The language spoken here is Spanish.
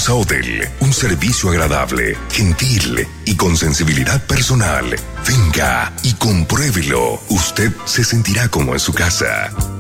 Avanza Hotel, un servicio agradable, gentil y con sensibilidad personal. Venga y compruébelo. Usted se sentirá como en su casa.